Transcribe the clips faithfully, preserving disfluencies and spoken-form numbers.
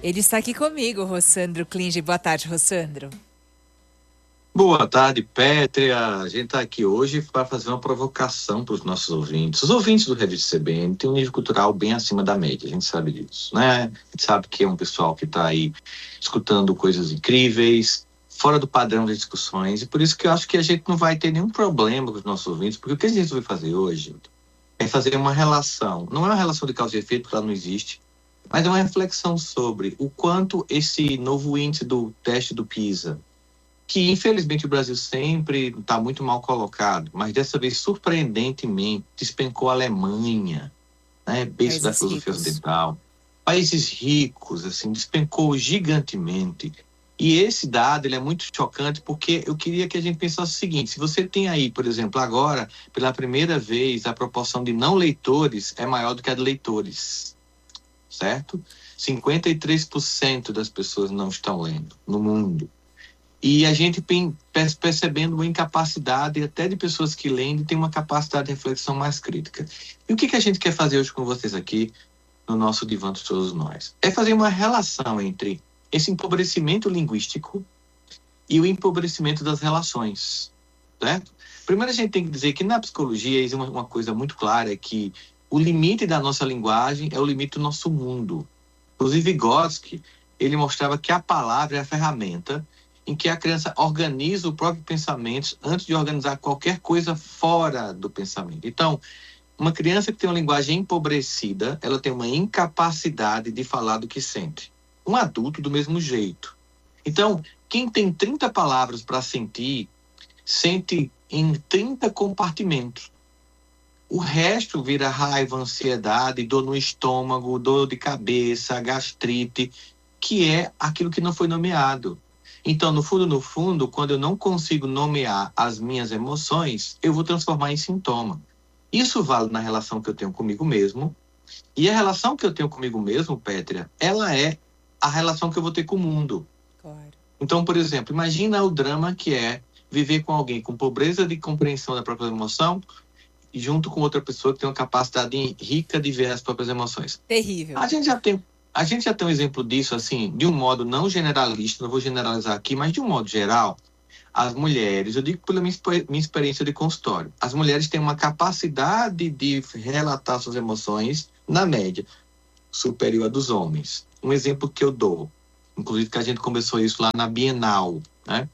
Ele está aqui comigo, Rossandro Klinge. Boa tarde, Rossandro. Boa tarde, Pétria. A gente está aqui hoje para fazer uma provocação para os nossos ouvintes. Os ouvintes do Revista C B N têm um nível cultural bem acima da média, a gente sabe disso, né? A gente sabe que é um pessoal que está aí escutando coisas incríveis, fora do padrão das discussões, e por isso que eu acho que a gente não vai ter nenhum problema com os nossos ouvintes, porque o que a gente vai fazer hoje é fazer uma relação, não é uma relação de causa e efeito, porque ela não existe, mas é uma reflexão sobre o quanto esse novo índice do teste do PISA, que infelizmente o Brasil sempre está muito mal colocado, mas dessa vez, surpreendentemente, despencou a Alemanha, né, berço da filosofia ocidental, países ricos, assim, despencou gigantemente. E esse dado ele é muito chocante, porque eu queria que a gente pensasse o seguinte: se você tem aí, por exemplo, agora, pela primeira vez, a proporção de não leitores é maior do que a de leitores, certo? cinquenta e três por cento das pessoas não estão lendo no mundo. E a gente percebendo uma incapacidade até de pessoas que leem e têm uma capacidade de reflexão mais crítica. E o que, que a gente quer fazer hoje com vocês aqui, no nosso Divã de Todos Nós? É fazer uma relação entre esse empobrecimento linguístico e o empobrecimento das relações, certo? Primeiro a gente tem que dizer que na psicologia existe uma, uma coisa muito clara, é que o limite da nossa linguagem é o limite do nosso mundo. Inclusive Vygotsky, ele mostrava que a palavra é a ferramenta em que a criança organiza o próprio pensamento antes de organizar qualquer coisa fora do pensamento. Então, uma criança que tem uma linguagem empobrecida, ela tem uma incapacidade de falar do que sente. Um adulto, do mesmo jeito. Então, quem tem trinta palavras para sentir, sente em trinta compartimentos. O resto vira raiva, ansiedade, dor no estômago, dor de cabeça, gastrite, que é aquilo que não foi nomeado. Então, no fundo, no fundo, quando eu não consigo nomear as minhas emoções, eu vou transformar em sintoma. Isso vale na relação que eu tenho comigo mesmo. E a relação que eu tenho comigo mesmo, Pétria, ela é a relação que eu vou ter com o mundo. Claro. Então, por exemplo, imagina o drama que é viver com alguém com pobreza de compreensão da própria emoção, junto com outra pessoa que tem uma capacidade rica de ver as próprias emoções. Terrível. A gente já tem... A gente já tem um exemplo disso, assim, de um modo não generalista, não vou generalizar aqui, mas de um modo geral, as mulheres, eu digo pela minha, minha experiência de consultório, as mulheres têm uma capacidade de relatar suas emoções, na média, superior à dos homens. Um exemplo que eu dou, inclusive que a gente conversou isso lá na Bienal, né?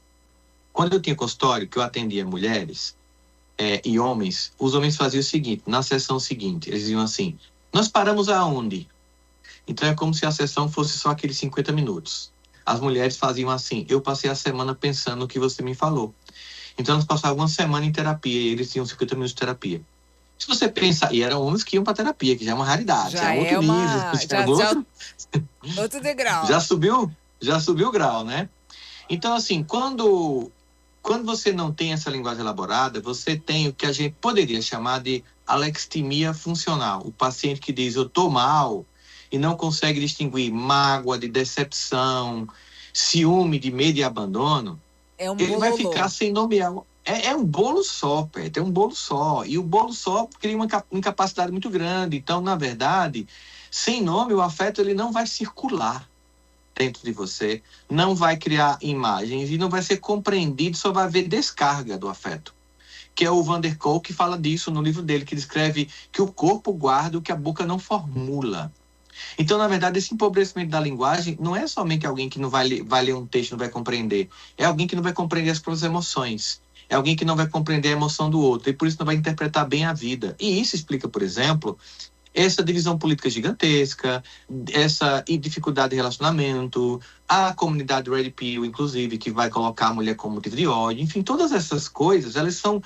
Quando eu tinha consultório, que eu atendia mulheres é, e homens, os homens faziam o seguinte, na sessão seguinte, eles diziam assim: nós paramos aonde? Então é como se a sessão fosse só aqueles cinquenta minutos. As mulheres faziam assim: eu passei a semana pensando no que você me falou. Então elas passavam uma semana em terapia e eles tinham cinquenta minutos de terapia. Se você pensa, e eram homens que iam para terapia, que já é uma raridade, já é outro é uma... nível, já, é outro... Já... outro degrau. Já subiu, já subiu o grau, né? Então assim, quando, quando você não tem essa linguagem elaborada, você tem o que a gente poderia chamar de alexithymia funcional. O paciente que diz, eu tô mal, e não consegue distinguir mágoa de decepção, ciúme de medo e abandono, é um ele bololô. vai ficar sem nomear. É, é um bolo só, Pé, é um bolo só. E o bolo só cria uma incapacidade muito grande. Então, na verdade, sem nome, o afeto ele não vai circular dentro de você, não vai criar imagens e não vai ser compreendido, só vai haver descarga do afeto. Que é o Van der Kolk que fala disso no livro dele, que descreve que o corpo guarda o que a boca não formula. Então, na verdade, esse empobrecimento da linguagem não é somente alguém que não vai ler, vai ler um texto e não vai compreender. É alguém que não vai compreender as próprias emoções. É alguém que não vai compreender a emoção do outro. E por isso não vai interpretar bem a vida. E isso explica, por exemplo, essa divisão política gigantesca, essa dificuldade de relacionamento, a comunidade Red Pill, inclusive, que vai colocar a mulher como motivo de ódio. Enfim, todas essas coisas, elas são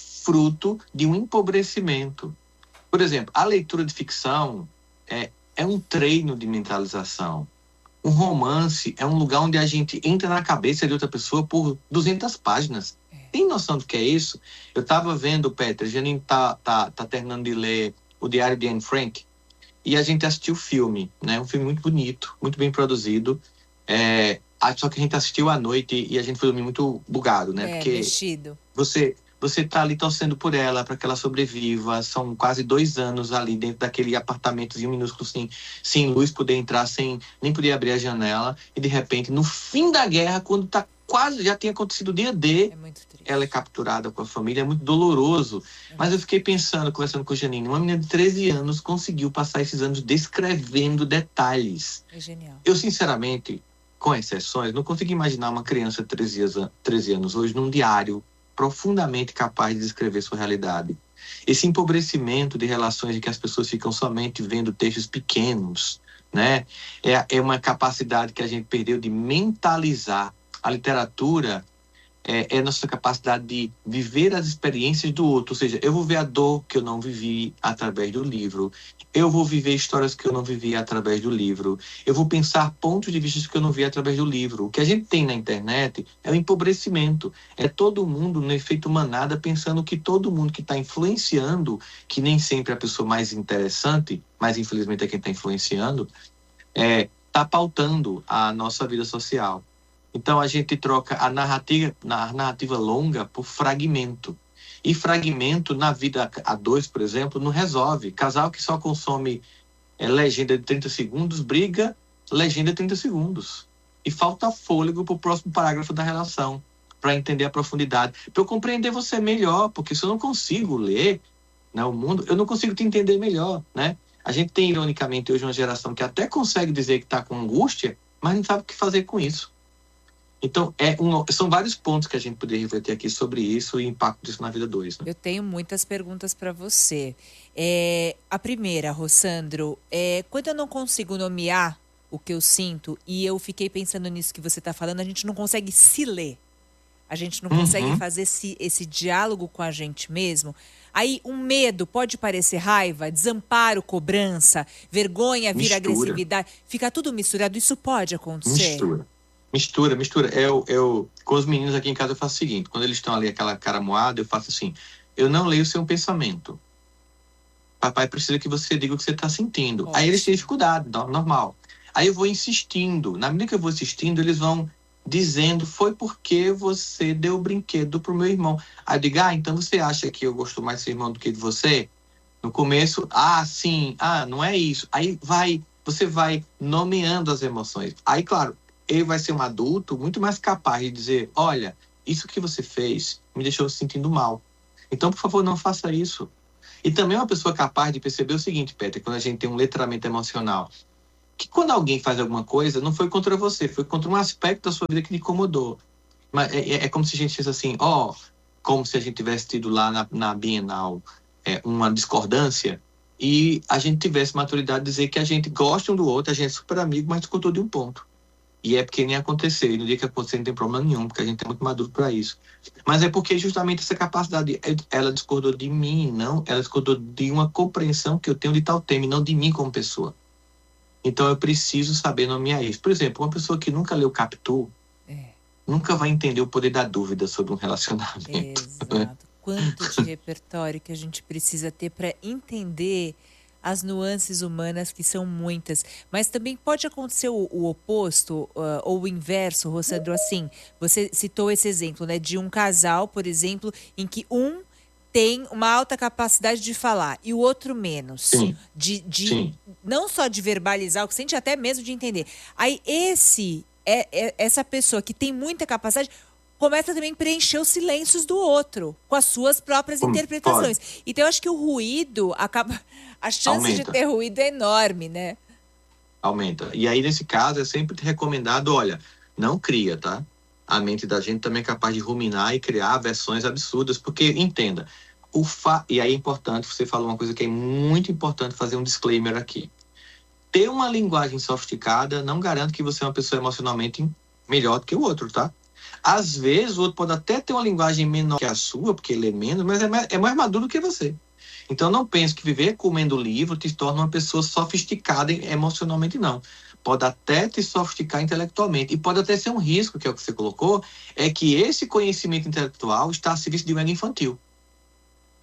fruto de um empobrecimento. Por exemplo, a leitura de ficção é É um treino de mentalização. Um romance é um lugar onde a gente entra na cabeça de outra pessoa por duzentas páginas. Tem noção do que é isso? Eu estava vendo, Petra, a Janine tá, tá, tá terminando de ler o Diário de Anne Frank, e a gente assistiu o filme, né? Um filme muito bonito, muito bem produzido. É, só que a gente assistiu à noite e a gente foi dormir muito bugado, né? É, Porque mexido. Você, você está ali torcendo por ela, para que ela sobreviva. São quase dois anos ali dentro daquele apartamentozinho minúsculo, sem, sem luz, poder entrar, sem nem poder abrir a janela. E de repente, no fim da guerra, quando tá quase, já tinha acontecido o dia D, É muito triste. ela é capturada com a família. É muito doloroso. É. Mas eu fiquei pensando, conversando com a Janine, uma menina de treze anos conseguiu passar esses anos descrevendo detalhes. É genial. Eu, sinceramente, com exceções, não consigo imaginar uma criança de treze anos hoje num diário profundamente capaz de descrever sua realidade. Esse empobrecimento de relações em que as pessoas ficam somente vendo textos pequenos, né? É, é uma capacidade que a gente perdeu de mentalizar. A literatura é, é a nossa capacidade de viver as experiências do outro. Ou seja, eu vou ver a dor que eu não vivi através do livro. Eu vou viver histórias que eu não vivi através do livro. Eu vou pensar pontos de vista que eu não vi através do livro. O que a gente tem na internet é o empobrecimento. É todo mundo no efeito manada pensando que todo mundo que está influenciando, que nem sempre é a pessoa mais interessante, mas infelizmente é quem está influenciando, é, está pautando a nossa vida social. Então a gente troca a narrativa, a narrativa longa por fragmento. E fragmento na vida a dois, por exemplo, não resolve. Casal que só consome é, legenda de trinta segundos, briga, legenda de trinta segundos. E falta fôlego para o próximo parágrafo da relação, para entender a profundidade. Para eu compreender você melhor, porque se eu não consigo ler, né, o mundo, eu não consigo te entender melhor. Né? A gente tem, ironicamente, hoje uma geração que até consegue dizer que está com angústia, mas não sabe o que fazer com isso. Então, é um, são vários pontos que a gente poderia refletir aqui sobre isso e o impacto disso na vida dois. Né? Eu tenho muitas perguntas para você. É, a primeira, Rossandro, é, quando eu não consigo nomear o que eu sinto, e eu fiquei pensando nisso que você está falando, a gente não consegue se ler. A gente não consegue Uhum. fazer esse, esse diálogo com a gente mesmo. Aí, um medo pode parecer raiva, desamparo, cobrança, vergonha, vir Mistura. agressividade. Fica tudo misturado. Isso pode acontecer? Mistura. Mistura, mistura. Eu, eu, com os meninos aqui em casa eu faço o seguinte, quando eles estão ali aquela cara moada, eu faço assim, eu não leio o seu pensamento. Papai precisa que você diga o que você está sentindo. Ótimo. Aí eles têm dificuldade, normal. Aí eu vou insistindo. Na medida que eu vou insistindo, eles vão dizendo, foi porque você deu o brinquedo pro meu irmão. Aí eu digo, ah, então você acha que eu gosto mais do seu irmão do que de você? No começo, ah, sim, ah, não é isso. Aí vai, você vai nomeando as emoções. Aí, claro, ele vai ser um adulto muito mais capaz de dizer, olha, isso que você fez me deixou se sentindo mal. Então, por favor, não faça isso. E também uma pessoa capaz de perceber o seguinte, Peter, quando a gente tem um letramento emocional, que quando alguém faz alguma coisa, não foi contra você, foi contra um aspecto da sua vida que lhe incomodou. Mas é, é como se a gente dissesse assim, ó, oh, como se a gente tivesse tido lá na, na Bienal é, uma discordância e a gente tivesse maturidade de dizer que a gente gosta um do outro, a gente é super amigo, mas discordou de um ponto. E é porque nem aconteceu. E no dia que acontecer não tem problema nenhum, porque a gente é muito maduro para isso. Mas é porque justamente essa capacidade, ela discordou de mim, não. Ela discordou de uma compreensão que eu tenho de tal tema, e não de mim como pessoa. Então eu preciso saber nomear isso. Por exemplo, uma pessoa que nunca leu Capitu, É. nunca vai entender o poder da dúvida sobre um relacionamento. Exato. Quanto de repertório que a gente precisa ter para entender as nuances humanas, que são muitas. Mas também pode acontecer o, o oposto, uh, ou o inverso, Rossandro, assim, você citou esse exemplo, né, de um casal, por exemplo, em que um tem uma alta capacidade de falar e o outro menos. Sim. De, de Sim. não só de verbalizar o que sente, até mesmo de entender. Aí esse, é, é, essa pessoa que tem muita capacidade começa também a preencher os silêncios do outro, com as suas próprias Como interpretações. pode? Então eu acho que o ruído acaba... A chance Aumenta. de ter ruído é enorme, né? Aumenta. E aí, nesse caso, é sempre recomendado, olha, não cria, tá? A mente da gente também é capaz de ruminar e criar versões absurdas, porque, entenda, o fa... e aí é importante, você falou uma coisa que é muito importante fazer um disclaimer aqui. Ter uma linguagem sofisticada não garante que você é uma pessoa emocionalmente melhor do que o outro, tá? Às vezes, o outro pode até ter uma linguagem menor que a sua, porque ele é menos, mas é mais, é mais maduro que você. Então, não pense que viver comendo livro te torna uma pessoa sofisticada emocionalmente, não. Pode até te sofisticar intelectualmente. E pode até ser um risco, que é o que você colocou, é que esse conhecimento intelectual está a serviço de um ego infantil.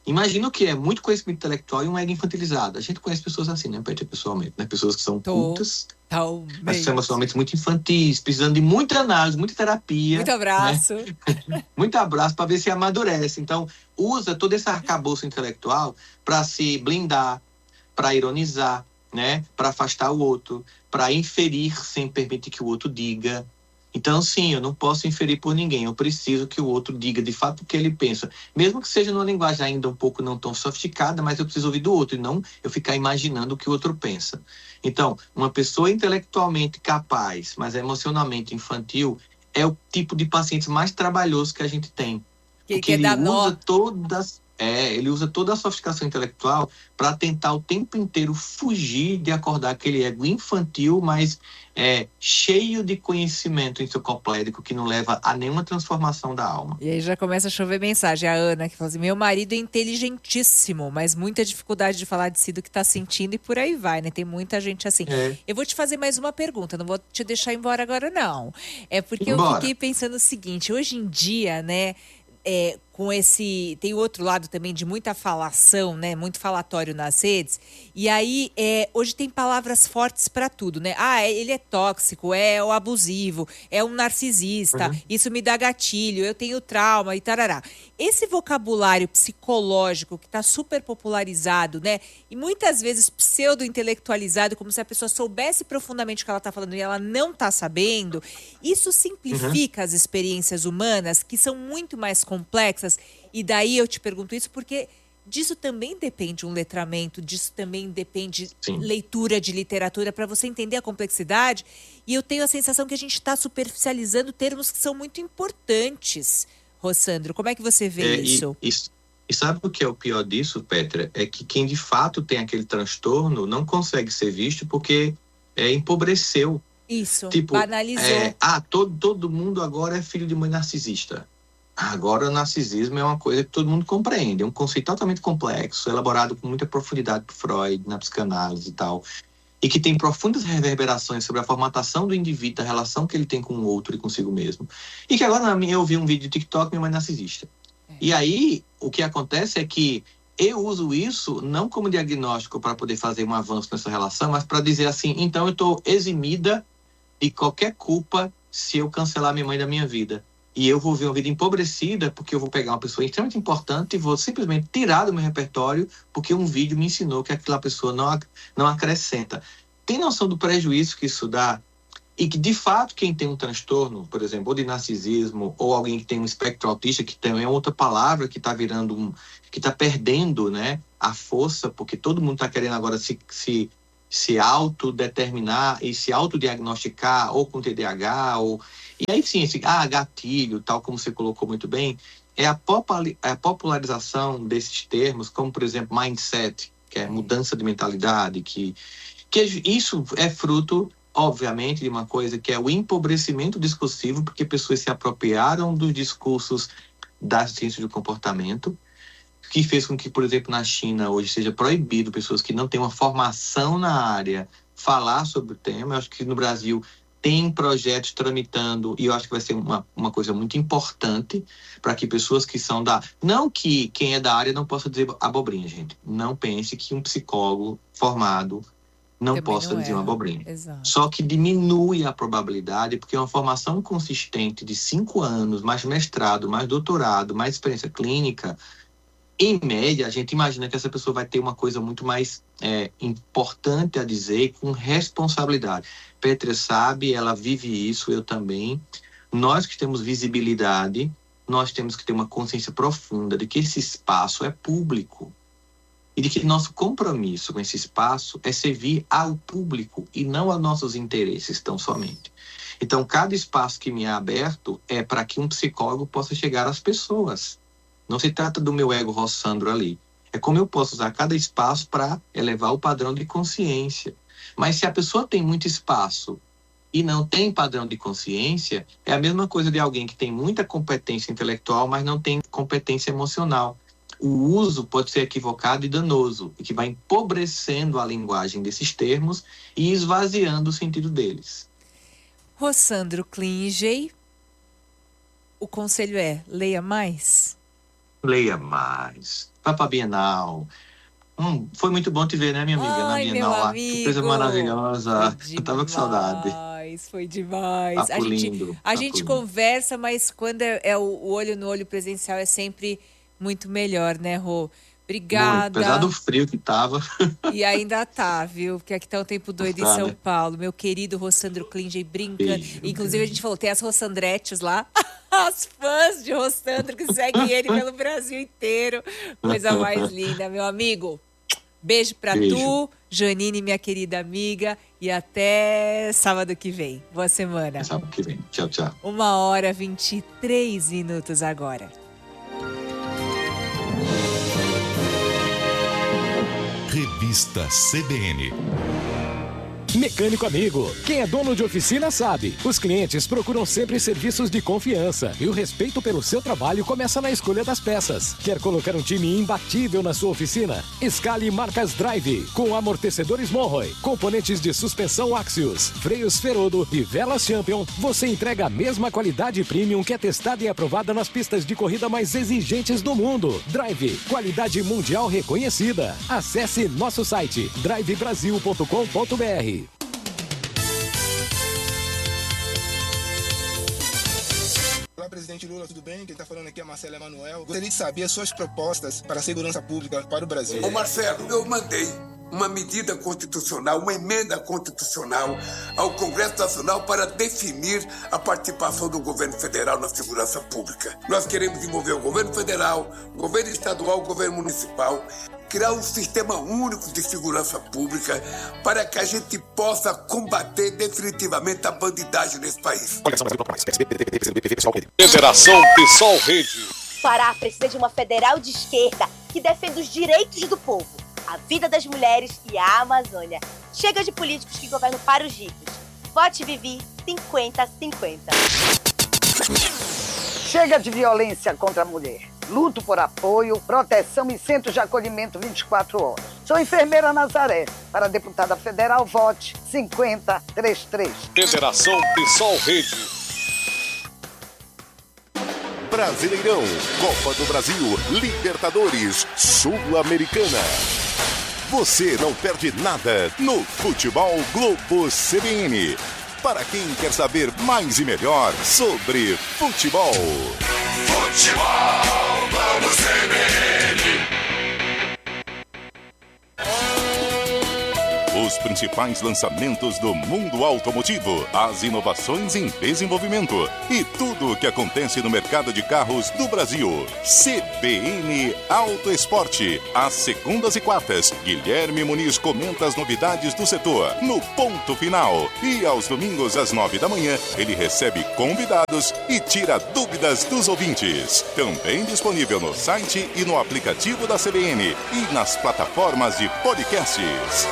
Imagina o que é muito conhecimento intelectual e um ego infantilizado. A gente conhece pessoas assim, né, Petra, pessoalmente, né? Pessoas que são cultas, mas são emocionalmente muito infantis, precisando de muita análise, muita terapia. Muito abraço. Né? Muito abraço para ver se amadurece. Então, usa todo esse arcabouço intelectual para se blindar, para ironizar, né? Para afastar o outro, para inferir sem permitir que o outro diga. Então, sim, eu não posso inferir por ninguém. Eu preciso que o outro diga de fato o que ele pensa. Mesmo que seja numa linguagem ainda um pouco não tão sofisticada, mas eu preciso ouvir do outro e não eu ficar imaginando o que o outro pensa. Então, uma pessoa intelectualmente capaz, mas emocionalmente infantil, é o tipo de paciente mais trabalhoso que a gente tem. Que porque ele usa nó. todas... É, ele usa toda a sofisticação intelectual para tentar o tempo inteiro fugir de acordar aquele ego infantil, mas é, cheio de conhecimento enciclopédico que não leva a nenhuma transformação da alma. E aí já começa a chover mensagem. A Ana que fala assim, meu marido é inteligentíssimo, mas muita dificuldade de falar de si do que está sentindo e por aí vai, né? Tem muita gente assim. É. Eu vou te fazer mais uma pergunta, não vou te deixar embora agora não. É porque Embora. eu fiquei pensando o seguinte, hoje em dia, né... É, com esse, tem outro lado também de muita falação, né, muito falatório nas redes, e aí é, hoje tem palavras fortes para tudo, né, ah, ele é tóxico, é o abusivo, é um narcisista, uhum. Isso me dá gatilho, eu tenho trauma e tarará. Esse vocabulário psicológico que está super popularizado, né, e muitas vezes pseudo-intelectualizado, como se a pessoa soubesse profundamente o que ela está falando e ela não está sabendo, isso simplifica uhum. as experiências humanas, que são muito mais complexas. E daí eu te pergunto isso porque disso também depende um letramento, disso também depende Sim. leitura de literatura para você entender a complexidade. E eu tenho a sensação que a gente está superficializando termos que são muito importantes. Rossandro, como é que você vê é, isso? E, e, e sabe o que é o pior disso, Petra? É que quem de fato tem aquele transtorno não consegue ser visto porque é, empobreceu. Isso, tipo, banalizou. É, ah, todo, todo mundo agora é filho de mãe narcisista. Agora, o narcisismo é uma coisa que todo mundo compreende. É um conceito totalmente complexo, elaborado com muita profundidade por Freud, na psicanálise e tal. E que tem profundas reverberações sobre a formatação do indivíduo, da relação que ele tem com o outro e consigo mesmo. E que agora, eu vi um vídeo de TikTok, minha mãe é narcisista. É. E aí, o que acontece é que eu uso isso não como diagnóstico para poder fazer um avanço nessa relação, mas para dizer assim, então eu estou eximida de qualquer culpa se eu cancelar minha mãe da minha vida. E eu vou ver uma vida empobrecida porque eu vou pegar uma pessoa extremamente importante e vou simplesmente tirar do meu repertório porque um vídeo me ensinou que aquela pessoa não, não acrescenta. Tem noção do prejuízo que isso dá? E que, de fato, quem tem um transtorno, por exemplo, ou de narcisismo, ou alguém que tem um espectro autista, que também é outra palavra que está virando, um, que está perdendo, né, a força, porque todo mundo está querendo agora se... se se autodeterminar e se autodiagnosticar ou com T D A H ou... E aí sim, esse ah, gatilho, tal como você colocou muito bem, é a, populi... a popularização desses termos, como por exemplo mindset, que é mudança de mentalidade, que, que isso é fruto, obviamente, de uma coisa que é o empobrecimento discursivo, porque pessoas se apropriaram dos discursos da ciência do comportamento, que fez com que, por exemplo, na China hoje seja proibido pessoas que não têm uma formação na área falar sobre o tema. Eu acho que no Brasil tem projetos tramitando e eu acho que vai ser uma, uma coisa muito importante para que pessoas que são da... Não que quem é da área não possa dizer abobrinha, gente. Não pense que um psicólogo formado não Também possa não dizer uma abobrinha. Exato. Só que diminui a probabilidade, porque uma formação consistente de cinco anos, mais mestrado, mais doutorado, mais experiência clínica... Em média, a gente imagina que essa pessoa vai ter uma coisa muito mais é, importante a dizer, com responsabilidade. Petra sabe, ela vive isso, eu também. Nós que temos visibilidade, nós temos que ter uma consciência profunda de que esse espaço é público e de que nosso compromisso com esse espaço é servir ao público e não aos nossos interesses tão somente. Então, cada espaço que me é aberto é para que um psicólogo possa chegar às pessoas. Não se trata do meu ego Rossandro ali. É como eu posso usar cada espaço para elevar o padrão de consciência. Mas se a pessoa tem muito espaço e não tem padrão de consciência, é a mesma coisa de alguém que tem muita competência intelectual, mas não tem competência emocional. O uso pode ser equivocado e danoso, e que vai empobrecendo a linguagem desses termos e esvaziando o sentido deles. Rossandro Klinge, o conselho é: leia mais? Leia mais. vai para a Bienal. Hum, foi muito bom te ver, né, minha amiga? Ai, na Bienal meu lá. amigo. Que coisa maravilhosa. Eu tava com saudade. Foi demais. Papo a gente, lindo, a papo gente lindo. conversa, mas quando é, é o, o olho no olho presencial é sempre muito melhor, né, Rô? Obrigada. Muito, apesar do frio que tava. E ainda tá, viu? Porque aqui tá um tempo doido Tá, em São né? Paulo. Meu querido Rossandro Klinger brincando. Beijo, Inclusive, a gente falou, tem as Rossandretes lá. As fãs de Rossandro que seguem ele pelo Brasil inteiro. Coisa mais linda, meu amigo. Beijo pra Beijo. tu, Janine, minha querida amiga. E até sábado que vem. Boa semana. Sábado que vem. Tchau, tchau. Uma hora e vinte e três minutos agora. Revista C B N. Mecânico amigo, quem é dono de oficina sabe. Os clientes procuram sempre serviços de confiança e o respeito pelo seu trabalho começa na escolha das peças. Quer colocar um time imbatível na sua oficina? Escale marcas Drive, com amortecedores Monroe, componentes de suspensão Axios, freios Ferodo e velas Champion. Você entrega a mesma qualidade premium que é testada e aprovada nas pistas de corrida mais exigentes do mundo. Drive, qualidade mundial reconhecida. Acesse nosso site drive brasil ponto com ponto br. Olá, presidente Lula, tudo bem? Quem está falando aqui é Marcelo Emanuel. Gostaria de saber as suas propostas para a segurança pública para o Brasil. Ô Marcelo, eu mandei uma medida constitucional, uma emenda constitucional ao Congresso Nacional para definir a participação do governo federal na segurança pública. Nós queremos envolver o governo federal, o governo estadual, o governo municipal, criar um sistema único de segurança pública para que a gente possa combater definitivamente a bandidagem nesse país. Federação PSOL Rede. Pará precisa de uma federal de esquerda que defenda os direitos do povo, a vida das mulheres e a Amazônia. Chega de políticos que governam para os ricos. Vote Vivi cinquenta a cinquenta. Chega de violência contra a mulher. Luto por apoio, proteção e centros de acolhimento vinte e quatro horas. Sou enfermeira Nazaré. Para a deputada federal, vote cinquenta trinta e três. Federação PSOL Rede. Brasileirão, Copa do Brasil, Libertadores, Sul-Americana. Você não perde nada no Futebol Globo C B N. Para quem quer saber mais e melhor sobre futebol. Futebol Globo C B N. Os principais lançamentos do mundo automotivo, as inovações em desenvolvimento e tudo o que acontece no mercado de carros do Brasil. C B N Auto Esporte. Às segundas e quartas, Guilherme Muniz comenta as novidades do setor no ponto final. E aos domingos, às nove da manhã, ele recebe convidados e tira dúvidas dos ouvintes. Também disponível no site e no aplicativo da C B N e nas plataformas de podcasts.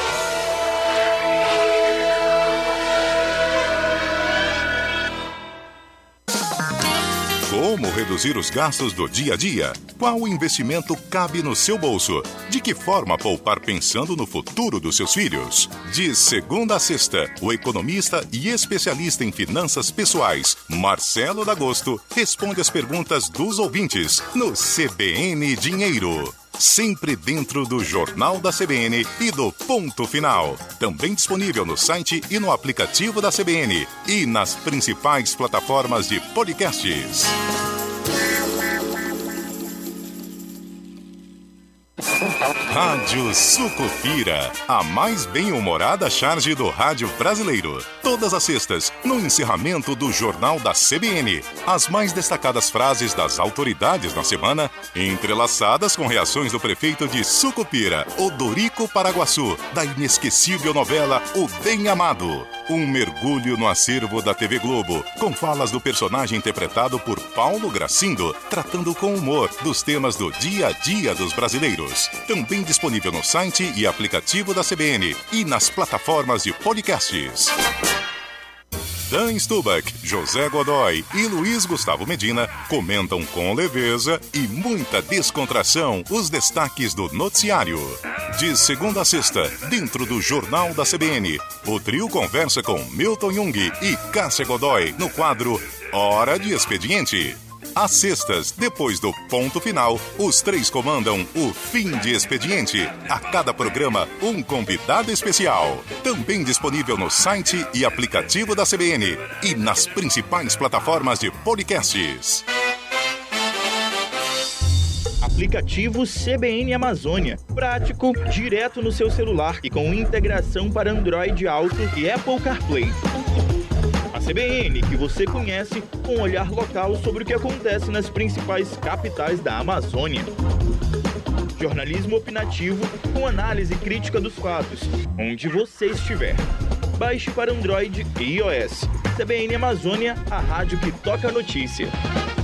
Como reduzir os gastos do dia a dia? Qual investimento cabe no seu bolso? De que forma poupar pensando no futuro dos seus filhos? De segunda a sexta, o economista e especialista em finanças pessoais, Marcelo D'Agosto, responde as perguntas dos ouvintes no C B N Dinheiro. Sempre dentro do Jornal da C B N e do Ponto Final. Também disponível no site e no aplicativo da C B N e nas principais plataformas de podcasts. Rádio Sucupira, a mais bem-humorada charge do rádio brasileiro. Todas as sextas, no encerramento do Jornal da C B N. As mais destacadas frases das autoridades na semana, entrelaçadas com reações do prefeito de Sucupira, Odorico Paraguaçu, da inesquecível novela O Bem Amado. Um mergulho no acervo da T V Globo, com falas do personagem interpretado por Paulo Gracindo, tratando com humor dos temas do dia a dia dos brasileiros. Também disponível no site e aplicativo da C B N e nas plataformas de podcasts. Dan Stubach, José Godoy e Luiz Gustavo Medina comentam com leveza e muita descontração os destaques do noticiário. De segunda a sexta, dentro do Jornal da C B N, o trio conversa com Milton Jung e Cássia Godoy no quadro Hora de Expediente. Às sextas, depois do ponto final, os três comandam o Fim de Expediente. A cada programa, um convidado especial. Também disponível no site e aplicativo da C B N e nas principais plataformas de podcasts. Aplicativo C B N Amazônia. Prático, direto no seu celular e com integração para Android Auto e Apple CarPlay. A C B N, que você conhece, com um olhar local sobre o que acontece nas principais capitais da Amazônia. Jornalismo opinativo com análise crítica dos fatos, onde você estiver. Baixe para Android e iOS. C B N Amazônia, a rádio que toca a notícia.